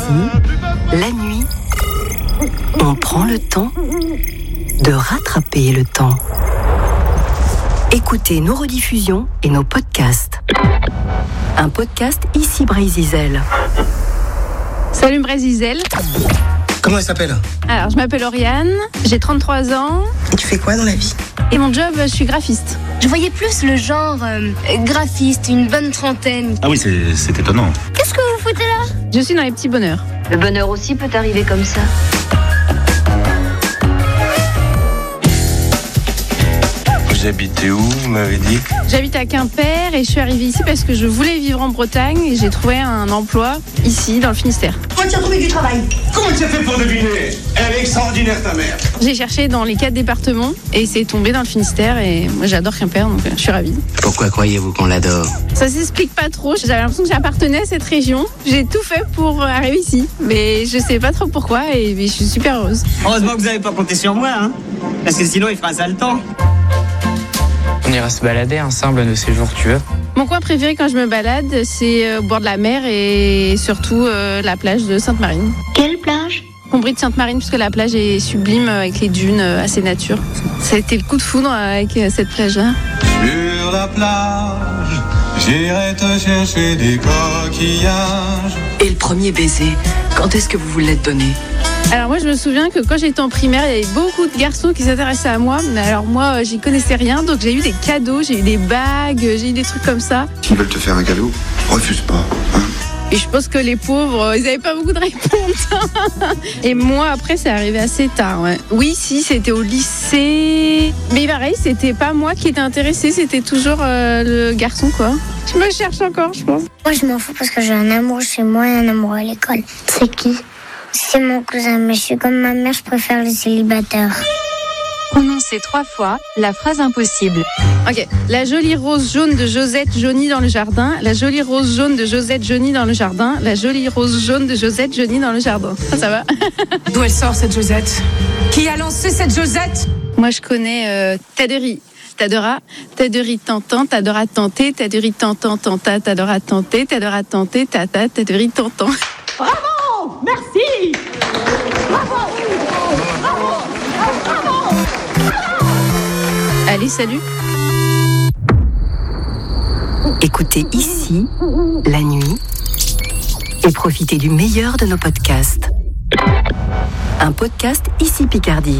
la nuit, on prend le temps de rattraper le temps. Écoutez nos rediffusions et nos podcasts. Un podcast ici Brésil. Salut Brésil. Comment elle s'appelle ? Alors, je m'appelle Oriane, j'ai 33 ans. Et tu fais quoi dans la vie ? Et mon job, je suis graphiste. Je voyais plus le genre graphiste, une bonne trentaine. Ah oui, c'est étonnant. Qu'est-ce que vous foutez là ? Je suis dans les petits bonheurs. Le bonheur aussi peut arriver comme ça. Vous habitez où, vous m'avez dit ? J'habite à Quimper et je suis arrivée ici parce que je voulais vivre en Bretagne et j'ai trouvé un emploi ici, dans le Finistère. Toi, tu as trouvé du travail. Comment tu as fait pour deviner ? Elle est extraordinaire, ta mère. J'ai cherché dans les 4 départements et c'est tombé dans le Finistère et moi j'adore Quimper donc je suis ravie. Pourquoi croyez-vous qu'on l'adore ? Ça s'explique pas trop, j'avais l'impression que j'appartenais à cette région. J'ai tout fait pour arriver ici, mais je sais pas trop pourquoi et je suis super heureuse. Heureusement que vous n'avez pas compté sur moi, hein, parce que sinon il fera ça le temps. On ira se balader ensemble un de ces jours, tu veux ? Mon coin préféré quand je me balade, c'est au bord de la mer et surtout la plage de Sainte-Marine. Quelle plage ? Combry de Sainte-Marine, puisque la plage est sublime avec les dunes assez nature. Ça a été le coup de foudre avec cette plage-là. Sur la plage, j'irai te chercher des coquillages. Et le premier baiser, quand est-ce que vous voulez le donner ? Alors moi je me souviens que quand j'étais en primaire, il y avait beaucoup de garçons qui s'intéressaient à moi. Mais alors moi j'y connaissais rien, donc j'ai eu des cadeaux, j'ai eu des bagues, j'ai eu des trucs comme ça. S'ils veulent te faire un cadeau, refuse pas, hein. Et je pense que les pauvres, ils n'avaient pas beaucoup de réponses. Et moi après c'est arrivé assez tard. Ouais. Oui si, c'était au lycée. Mais pareil, c'était pas moi qui étais intéressée, c'était toujours le garçon quoi. Je me cherche encore je pense. Moi je m'en fous parce que j'ai un amour chez moi et un amour à l'école. C'est qui ? C'est mon cousin, mais je suis comme ma mère, je préfère les célibataires. Prononcez 3 fois la phrase impossible. Ok, la jolie rose jaune de Josette jaunie dans le jardin. La jolie rose jaune de Josette jaunie dans le jardin. La jolie rose jaune de Josette jaunie dans le jardin. Ça va. D'où elle sort cette Josette ? Qui a lancé cette Josette ? Moi je connais Taderi. T'adoras, Taderi tantant, t'adoras tenter, Taderi tantant, tanta, t'adoras tenter, t'adoras tenter, tata, Taderi tantant. Bravo ! Merci ! Bravo ! Bravo ! Bravo ! Allez, salut. Écoutez ici, la nuit, et profitez du meilleur de nos podcasts. Un podcast ici Picardie.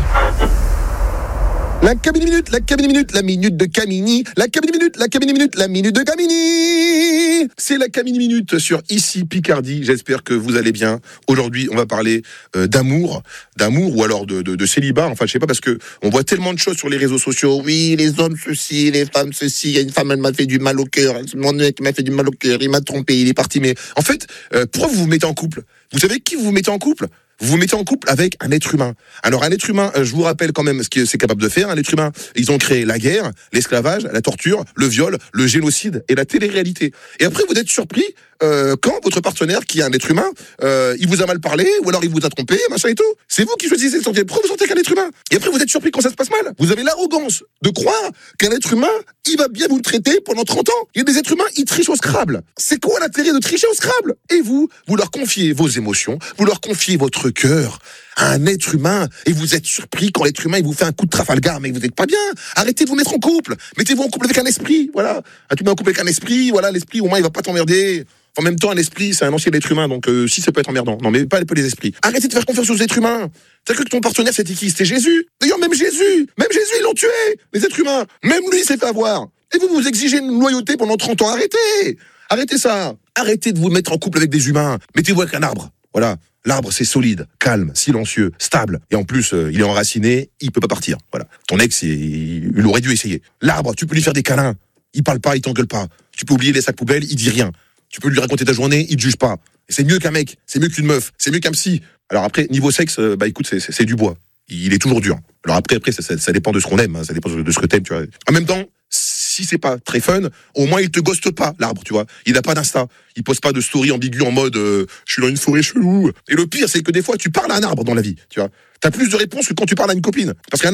La cabine minute, la minute de Camini. La cabine minute, la minute de Camini. C'est la cabine minute sur Ici Picardie. J'espère que vous allez bien. Aujourd'hui, on va parler d'amour ou alors de célibat. Enfin, je sais pas, parce que on voit tellement de choses sur les réseaux sociaux. Oui, les hommes ceci, les femmes ceci. Il y a une femme, elle m'a fait du mal au cœur. Mon mec m'a fait du mal au cœur. Il m'a trompé, il est parti. Mais en fait, pourquoi vous vous mettez en couple ? Vous savez qui vous mettez en couple ? Vous vous mettez en couple avec un être humain. Alors un être humain, je vous rappelle quand même ce que c'est capable de faire. Un être humain, ils ont créé la guerre, l'esclavage, la torture, le viol, le génocide et la télé-réalité. Et après, vous êtes surpris quand votre partenaire, qui est un être humain, il vous a mal parlé, ou alors il vous a trompé, machin et tout. C'est vous qui choisissez de sortir. Pourquoi vous sortez qu'un être humain ? Et après, vous êtes surpris quand ça se passe mal. Vous avez l'arrogance de croire qu'un être humain, il va bien vous traiter pendant 30 ans. Il y a des êtres humains, ils trichent au Scrabble. C'est quoi l'intérêt de tricher au Scrabble ? Et vous leur confiez vos émotions, vous leur confiez votre cœur à un être humain, et vous êtes surpris quand l'être humain il vous fait un coup de Trafalgar, mais vous n'êtes pas bien. Arrêtez de vous mettre en couple. Mettez-vous en couple avec un esprit, voilà. Tu mets en couple avec un esprit, voilà, l'esprit au moins il va pas t'emmerder. En même temps, un esprit, c'est un ancien être humain, donc si ça peut être emmerdant. Non, mais pas les esprits. Arrêtez de faire confiance aux êtres humains. T'as cru que ton partenaire c'était qui ? C'était Jésus. D'ailleurs, même Jésus, ils l'ont tué. Les êtres humains, même lui il s'est fait avoir. Et vous exigez une loyauté pendant 30 ans. Arrêtez ça. Arrêtez de vous mettre en couple avec des humains. Mettez-vous avec un arbre. Voilà. L'arbre, c'est solide, calme, silencieux, stable. Et en plus, il est enraciné, il peut pas partir. Voilà. Ton ex, il aurait dû essayer. L'arbre, tu peux lui faire des câlins. Il parle pas, il t'engueule pas. Tu peux oublier les sacs poubelles, il dit rien. Tu peux lui raconter ta journée, il te juge pas. Et c'est mieux qu'un mec, c'est mieux qu'une meuf, c'est mieux qu'un psy. Alors après, niveau sexe, écoute, c'est du bois. Il est toujours dur. Alors après ça dépend de ce qu'on aime, hein, ça dépend de ce que t'aimes, tu vois. En même temps, si c'est pas très fun, au moins il te ghoste pas, l'arbre, tu vois. Il a pas d'Insta, il poste pas de story ambiguë en mode je suis dans une forêt chelou. Et le pire, c'est que des fois tu parles à un arbre dans la vie, tu vois. T'as plus de réponses que quand tu parles à une copine. Parce qu'un